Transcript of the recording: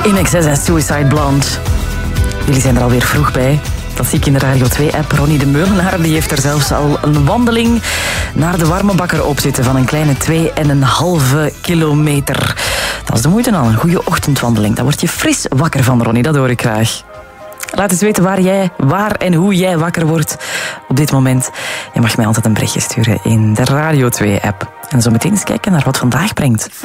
INXS en Suicide Blonde. Jullie zijn er alweer vroeg bij. Dat zie ik in de Radio 2-app. Ronnie de Meulenaar die heeft er zelfs al een wandeling naar de warme bakker op zitten van een kleine 2,5 kilometer. Dat is de moeite al, een goede ochtendwandeling. Daar word je fris wakker van, Ronnie, dat hoor ik graag. Laat eens weten waar en hoe jij wakker wordt op dit moment. Je mag mij altijd een berichtje sturen in de Radio 2-app. En zo meteen eens kijken naar wat vandaag brengt.